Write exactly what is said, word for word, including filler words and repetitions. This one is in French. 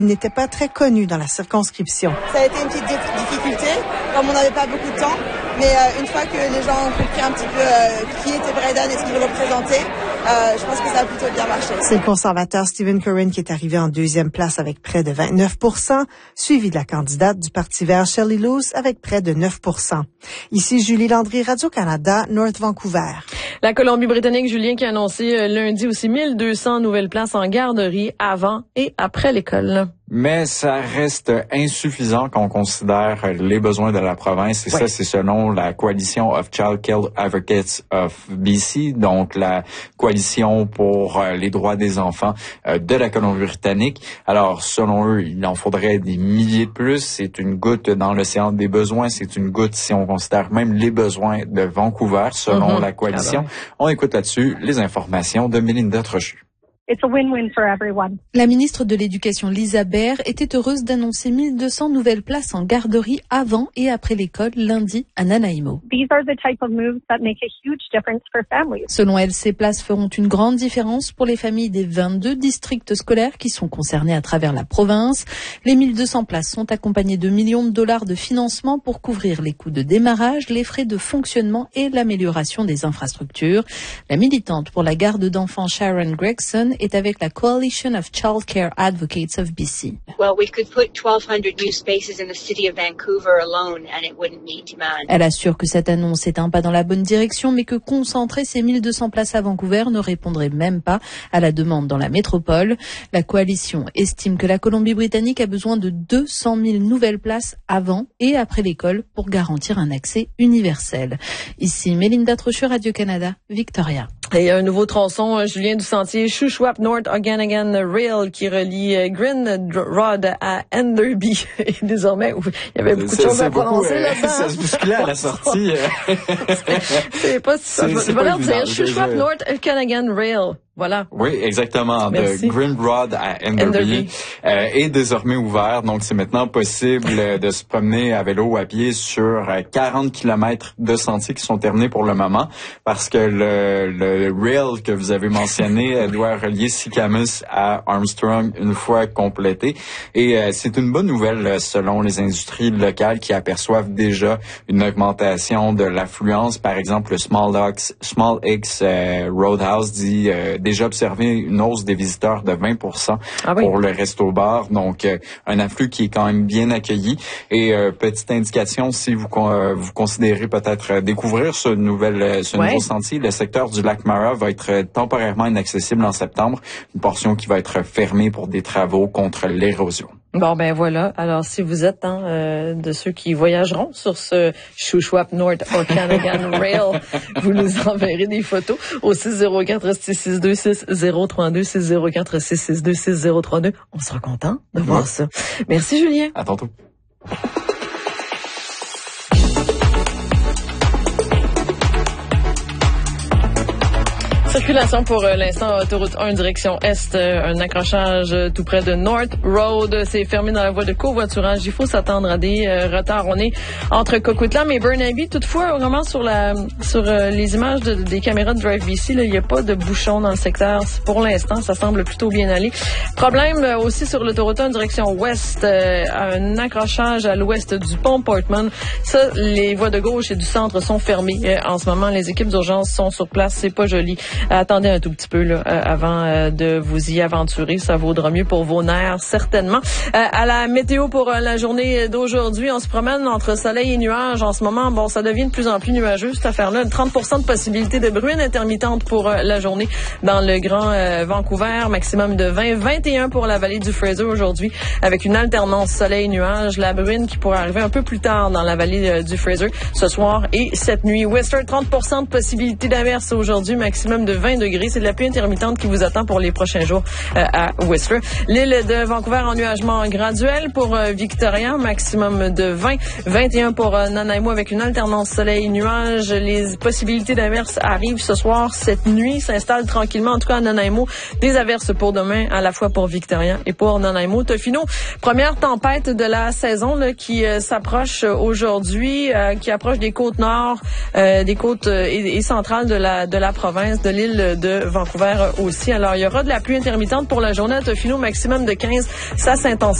n'était pas très connu dans la circonscription. Ça a été une petite difficulté, comme on n'avait pas beaucoup de temps. Mais euh, une fois que les gens ont compris un petit peu euh, qui était Braden et ce qu'il représentait, euh, je pense que ça a plutôt bien marché. C'est le conservateur Stephen Curran qui est arrivé en deuxième place avec près de vingt-neuf pour cent, suivi de la candidate du Parti vert Shelley Luce avec près de neuf pour cent. Ici Julie Landry, Radio-Canada, North Vancouver. La Colombie-Britannique, Julien, qui a annoncé euh, lundi aussi mille deux cents nouvelles places en garderie avant et après l'école. Mais ça reste insuffisant quand on considère les besoins de la province. Et ouais. Ça, c'est selon la Coalition of Child Care Advocates of B C, donc la coalition pour les droits des enfants de la Colombie-Britannique. Alors, selon eux, il en faudrait des milliers de plus. C'est une goutte dans l'océan des besoins. C'est une goutte si on considère même les besoins de Vancouver, selon mm-hmm. la coalition. Ah ben. On écoute là-dessus les informations de Mélinda Trochu. It's a win-win for everyone. La ministre de l'Éducation, Lisa Baird, était heureuse d'annoncer mille deux cents nouvelles places en garderie avant et après l'école lundi à Nanaimo. These are the type of moves that make a huge difference for families. Selon elle, ces places feront une grande différence pour les familles des vingt-deux districts scolaires qui sont concernés à travers la province. Les mille deux cents places sont accompagnées de millions de dollars de financement pour couvrir les coûts de démarrage, les frais de fonctionnement et l'amélioration des infrastructures. La militante pour la garde d'enfants Sharon Gregson est avec la Coalition of Child Care Advocates of B C. Well, we could put twelve hundred new spaces in the city of Vancouver alone and it wouldn't meet demand. Elle assure que cette annonce est un pas dans la bonne direction, mais que concentrer ces mille deux cents places à Vancouver ne répondrait même pas à la demande dans la métropole. La coalition estime que la Colombie-Britannique a besoin de deux cent mille nouvelles places avant et après l'école pour garantir un accès universel. Ici, Mélinda Trochu, Radio-Canada, Victoria. Et un nouveau tronçon, Julien, du sentier Shuswap North Okanagan Rail qui relie Green Rod à Enderby. Et désormais, il y avait beaucoup de choses à prononcer euh, là-dedans. Ça se bousculait à la sortie. C'est pas si ça. Je vais leur dire Shuswap North Okanagan Rail. Voilà. Oui, exactement. Merci. De Green Rod à Enderby, Enderby. Euh, est désormais ouvert. Donc, c'est maintenant possible de se promener à vélo ou à pied sur quarante kilomètres de sentiers qui sont terminés pour le moment parce que le, le rail que vous avez mentionné doit relier Sicamous à Armstrong une fois complété. Et euh, c'est une bonne nouvelle selon les industries locales qui aperçoivent déjà une augmentation de l'affluence. Par exemple, le Small X, Small X euh, Roadhouse dit euh, déjà observé une hausse des visiteurs de vingt pour cent ah oui. pour le resto-bar. Donc, euh, un afflux qui est quand même bien accueilli. Et euh, petite indication, si vous euh, vous considérez peut-être euh, découvrir ce, nouvel, ce ouais. nouveau sentier, le secteur du lac Mara va être euh, temporairement inaccessible en septembre. Une portion qui va être fermée pour des travaux contre l'érosion. Bon, ben voilà. Alors, si vous êtes hein, euh, de ceux qui voyageront sur ce Shuswap North Okanagan Rail, vous nous enverrez des photos au six zéro quatre, six six deux, six zéro trois deux, six zéro quatre, six six deux, six zéro trois deux. On sera content de ouais. voir ça. Merci, Julien. À tantôt. Circulation pour euh, l'instant, autoroute un, direction Est, euh, un accrochage euh, tout près de North Road. C'est fermé dans la voie de covoiturage. Il faut s'attendre à des euh, retards. On est entre Coquitlam et Burnaby. Toutefois, vraiment sur la sur euh, les images de, des caméras de Drive B C, il n'y a pas de bouchon dans le secteur. Pour l'instant, ça semble plutôt bien aller. Problème euh, aussi sur l'autoroute un, direction Ouest, euh, un accrochage à l'ouest du pont Portman. Ça, les voies de gauche et du centre sont fermées. Euh, en ce moment, les équipes d'urgence sont sur place. C'est pas joli. Attendez un tout petit peu là, euh, avant euh, de vous y aventurer. Ça vaudra mieux pour vos nerfs, certainement. Euh, à la météo pour euh, la journée d'aujourd'hui, on se promène entre soleil et nuages. En ce moment, bon, ça devient de plus en plus nuageux, cette affaire-là. trente pour cent de possibilité de bruine intermittente pour euh, la journée dans le Grand euh, Vancouver. Maximum de vingt, vingt et un pour la vallée du Fraser aujourd'hui, avec une alternance soleil-nuage. La bruine qui pourrait arriver un peu plus tard dans la vallée euh, du Fraser ce soir et cette nuit. Whistler, trente pour cent de possibilité d'averse aujourd'hui, maximum de vingt degrés. C'est de la pluie intermittente qui vous attend pour les prochains jours euh, à Whistler. L'île de Vancouver, ennuagement graduel pour euh, Victoria, maximum de vingt, vingt et un pour euh, Nanaimo avec une alternance soleil-nuage. Les possibilités d'averses arrivent ce soir. Cette nuit s'installe tranquillement, en tout cas à Nanaimo. Des averses pour demain, à la fois pour Victoria et pour Nanaimo. Tofino, première tempête de la saison là, qui euh, s'approche aujourd'hui, euh, qui approche des côtes nord, euh, des côtes euh, et, et centrales de la, de la province, de l'île l'île de Vancouver aussi. Alors, il y aura de la pluie intermittente pour la journée à Tofino, maximum de quinze. Ça s'intensifie.